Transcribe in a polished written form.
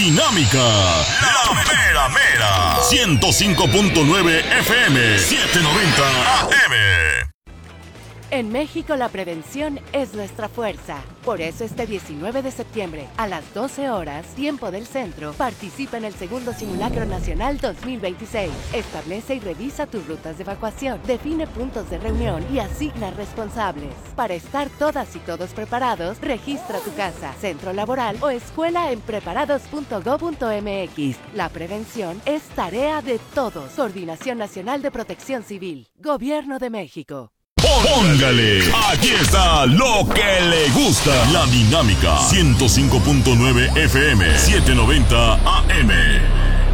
Dinámica, la mera mera. 105.9 FM, 790 AM. En México la prevención es nuestra fuerza. Por eso este 19 de septiembre, a las 12 horas, tiempo del centro, participa en el segundo Simulacro Nacional 2026. Establece y revisa tus rutas de evacuación, define puntos de reunión y asigna responsables. Para estar todas y todos preparados, registra tu casa, centro laboral o escuela en preparados.go.mx. La prevención es tarea de todos. Coordinación Nacional de Protección Civil. Gobierno de México. Póngale, aquí está lo que le gusta. La Dinámica, 105.9 FM, 790 AM.